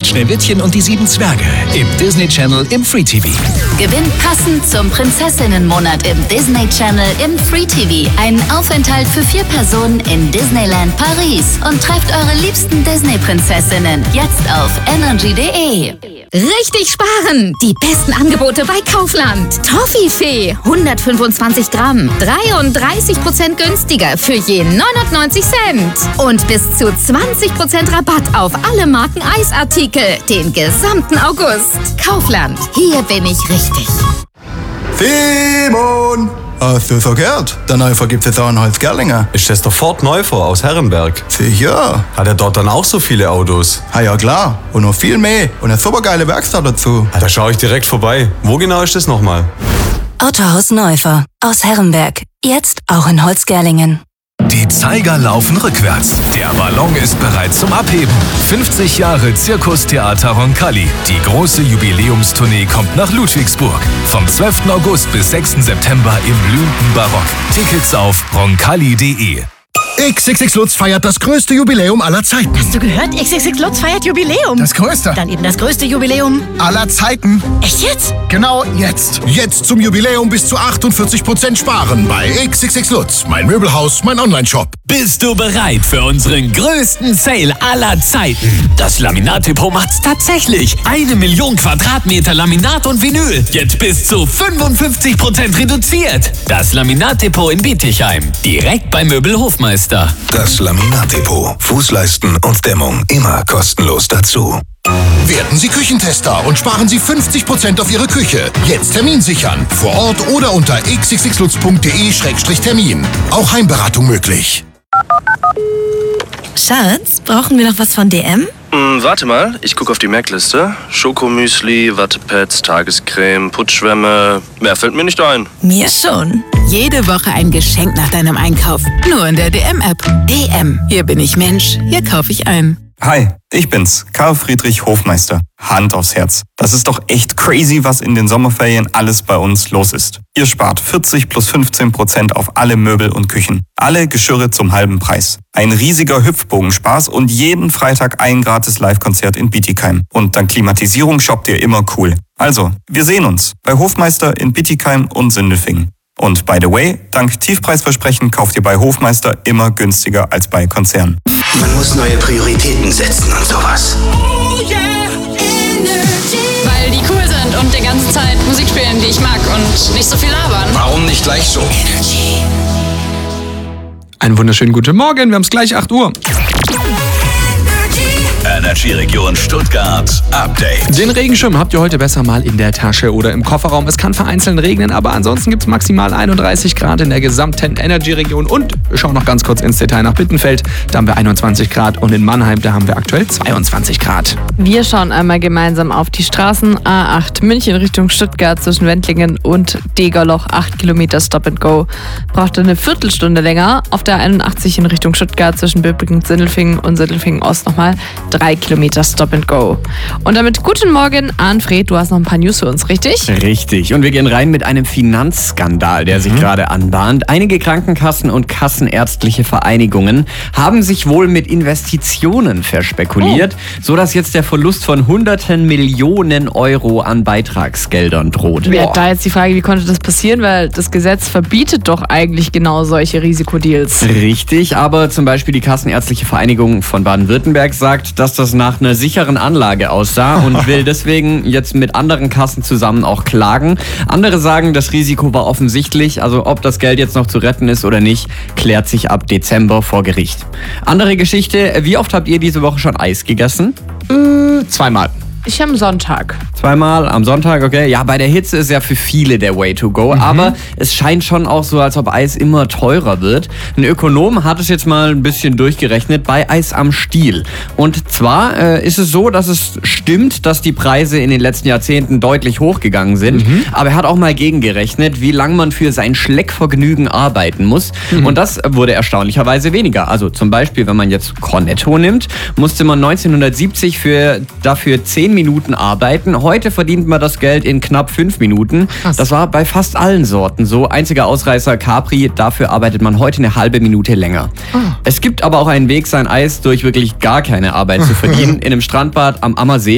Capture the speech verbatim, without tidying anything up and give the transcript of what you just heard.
Schneewittchen und die sieben Zwerge im Disney Channel im Free T V. Gewinnt passend zum Prinzessinnenmonat im Disney Channel im Free T V einen Aufenthalt für vier Personen in Disneyland Paris und trefft eure liebsten Disney-Prinzessinnen jetzt auf energy punkt de. Richtig sparen! Die besten Angebote bei Kaufland. Toffifee, hundertfünfundzwanzig Gramm, dreiunddreißig Prozent günstiger für je neunundneunzig Cent. Und bis zu zwanzig Prozent Rabatt auf alle Marken Eisartikel den gesamten August. Kaufland, hier bin ich richtig. Simon! Hast du verkehrt? Der Neufer gibt's jetzt auch in Holzgerlingen. Ist das der Ford Neufer aus Herrenberg? Sicher. Hat er dort dann auch so viele Autos? Ah ja klar. Und noch viel mehr. Und eine supergeile Werkstatt dazu. Ah, da schaue ich direkt vorbei. Wo genau ist das nochmal? Autohaus Neufer aus Herrenberg. Jetzt auch in Holzgerlingen. Die Zeiger laufen rückwärts. Der Ballon ist bereit zum Abheben. fünfzig Jahre Zirkustheater Roncalli. Die große Jubiläumstournee kommt nach Ludwigsburg. Vom zwölften August bis sechsten September im blühenden Barock. Tickets auf roncalli punkt de. X X X Lutz feiert das größte Jubiläum aller Zeiten. Hast du gehört? X X X Lutz feiert Jubiläum. Das größte. Dann eben das größte Jubiläum aller Zeiten. Echt jetzt? Genau jetzt. Jetzt zum Jubiläum bis zu achtundvierzig Prozent sparen bei X X X Lutz. Mein Möbelhaus, mein Online-Shop. Bist du bereit für unseren größten Sale aller Zeiten? Das Laminat-Depot macht's tatsächlich. Eine Million Quadratmeter Laminat und Vinyl. Jetzt bis zu fünfundfünfzig Prozent reduziert. Das Laminat-Depot in Bietigheim. Direkt bei Möbelhofmeister. Das Laminat-Depot. Fußleisten und Dämmung immer kostenlos dazu. Werden Sie Küchentester und sparen Sie fünfzig Prozent auf Ihre Küche. Jetzt Termin sichern. Vor Ort oder unter x x x lutz punkt de Schrägstrich Termin. Auch Heimberatung möglich. Schatz, brauchen wir noch was von D M? Hm, warte mal, ich gucke auf die Merkliste. Schokomüsli, Wattepads, Tagescreme, Putschwämme. Mehr fällt mir nicht ein. Mir schon. Jede Woche ein Geschenk nach deinem Einkauf. Nur in der D M-App. D M. Hier bin ich Mensch, hier kaufe ich ein. Hi, ich bin's, Karl Friedrich Hofmeister. Hand aufs Herz. Das ist doch echt crazy, was in den Sommerferien alles bei uns los ist. Ihr spart vierzig plus fünfzehn Prozent auf alle Möbel und Küchen. Alle Geschirre zum halben Preis. Ein riesiger Hüpfbogenspaß und jeden Freitag ein gratis Live-Konzert in Bietigheim. Und dank Klimatisierung shoppt ihr immer cool. Also, wir sehen uns bei Hofmeister in Bietigheim und Sindelfingen. Und by the way, dank Tiefpreisversprechen kauft ihr bei Hofmeister immer günstiger als bei Konzernen. Man muss neue Prioritäten setzen und sowas. Oh yeah. Weil die cool sind und die ganze Zeit Musik spielen, die ich mag und nicht so viel labern. Warum nicht gleich so? Energy. Einen wunderschönen guten Morgen, wir haben es gleich acht Uhr. Energy Region Stuttgart Update. Den Regenschirm habt ihr heute besser mal in der Tasche oder im Kofferraum. Es kann vereinzelt regnen, aber ansonsten gibt es maximal einunddreißig Grad in der gesamten Energy Region. Und wir schauen noch ganz kurz ins Detail nach Bittenfeld. Da haben wir einundzwanzig Grad und in Mannheim, da haben wir aktuell zweiundzwanzig Grad. Wir schauen einmal gemeinsam auf die Straßen. A acht München Richtung Stuttgart zwischen Wendlingen und Degerloch, acht Kilometer Stop and Go. Braucht eine Viertelstunde länger. Auf der einundachtzig in Richtung Stuttgart zwischen Böblingen-Sindelfingen und Sindelfingen-Ost nochmal drei Kilometer Stop and Go. Und damit guten Morgen, Arnfred, du hast noch ein paar News für uns, richtig? Richtig. Und wir gehen rein mit einem Finanzskandal, der sich mhm. gerade anbahnt. Einige Krankenkassen und kassenärztliche Vereinigungen haben sich wohl mit Investitionen verspekuliert, oh. sodass jetzt der Verlust von hunderten Millionen Euro an Beitragsgeldern droht. Ja, da jetzt die Frage, wie konnte das passieren? Weil das Gesetz verbietet doch eigentlich genau solche Risikodeals. Richtig, aber zum Beispiel die Kassenärztliche Vereinigung von Baden-Württemberg sagt, dass das nach einer sicheren Anlage aussah und will deswegen jetzt mit anderen Kassen zusammen auch klagen. Andere sagen, das Risiko war offensichtlich, also ob das Geld jetzt noch zu retten ist oder nicht, klärt sich ab Dezember vor Gericht. Andere Geschichte, wie oft habt ihr diese Woche schon Eis gegessen? Äh, zweimal. Ich am Sonntag. Zweimal am Sonntag, okay. Ja, bei der Hitze ist ja für viele der Way to go. Mhm. Aber es scheint schon auch so, als ob Eis immer teurer wird. Ein Ökonom hat es jetzt mal ein bisschen durchgerechnet bei Eis am Stiel. Und zwar äh, ist es so, dass es stimmt, dass die Preise in den letzten Jahrzehnten deutlich hochgegangen sind. Mhm. Aber er hat auch mal gegengerechnet, wie lange man für sein Schleckvergnügen arbeiten muss. Mhm. Und das wurde erstaunlicherweise weniger. Also zum Beispiel, wenn man jetzt Cornetto nimmt, musste man neunzehnhundertsiebzig für dafür zehn Minuten arbeiten. Heute verdient man das Geld in knapp fünf Minuten. Krass. Das war bei fast allen Sorten so. Einziger Ausreißer Capri, dafür arbeitet man heute eine halbe Minute länger. Oh. Es gibt aber auch einen Weg, sein Eis durch wirklich gar keine Arbeit zu verdienen. In einem Strandbad am Ammersee